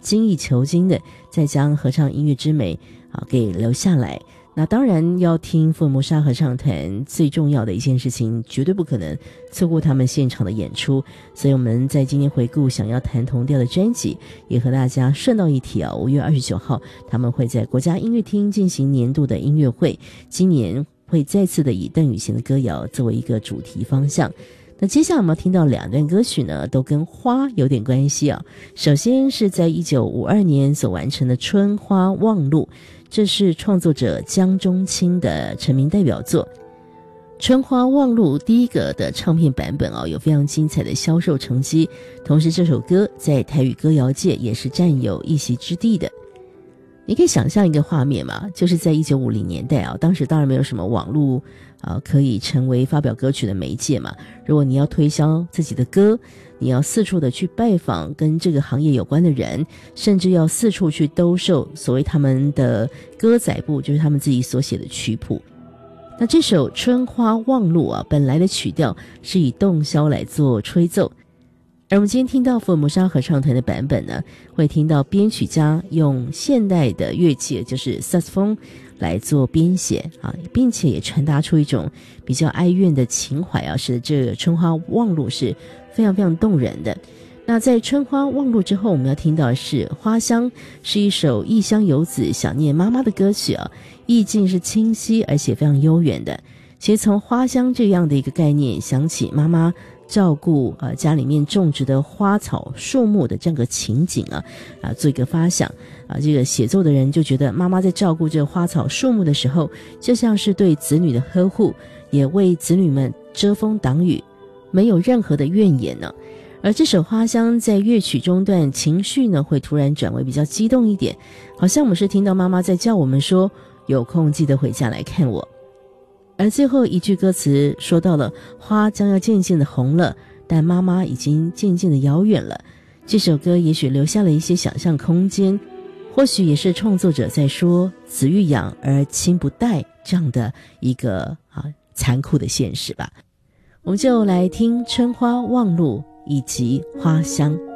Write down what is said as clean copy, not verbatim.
精益求精的再将合唱音乐之美给留下来。那当然要听福尔摩沙合唱团，最重要的一件事情绝对不可能错过他们现场的演出，所以我们在今天回顾想要弹同调的专辑，也和大家顺道一提5月29号他们会在国家音乐厅进行年度的音乐会，今年会再次的以邓雨贤的歌谣作为一个主题方向。那接下来我们要听到2段歌曲呢，都跟花有点关系首先是在1952年所完成的《春花望路》，这是创作者江中青的成名代表作。春花望路第一个的唱片版本有非常精彩的销售成绩，同时这首歌在台语歌谣界也是占有一席之地的。你可以想象一个画面嘛，就是在1950年代当时当然没有什么网络可以成为发表歌曲的媒介嘛。如果你要推销自己的歌，你要四处的去拜访跟这个行业有关的人，甚至要四处去兜售所谓他们的歌仔部，就是他们自己所写的曲谱。那这首《春花望路》本来的曲调是以洞箫来做吹奏，而我们今天听到福尔摩沙合唱团的版本呢，会听到编曲家用现代的乐器，就是萨克斯风来做编写并且也传达出一种比较哀怨的情怀使得这个春花望路是非常非常动人的。那在春花望路之后，我们要听到的是花香，是一首异乡游子想念妈妈的歌曲意境是清晰而且非常悠远的。其实从花香这样的一个概念想起妈妈照顾家里面种植的花草树木的这样个情景做一个发想这个写作的人就觉得妈妈在照顾这个花草树木的时候，就像是对子女的呵护，也为子女们遮风挡雨，没有任何的怨言呢。而这首花香在乐曲中段情绪呢会突然转为比较激动一点，好像我们是听到妈妈在叫我们说有空记得回家来看我。而最后一句歌词说到了花将要渐渐的红了，但妈妈已经渐渐的遥远了。这首歌也许留下了一些想象空间，或许也是创作者在说子欲养而亲不待这样的一个残酷的现实吧。我们就来听春花望路以及花香。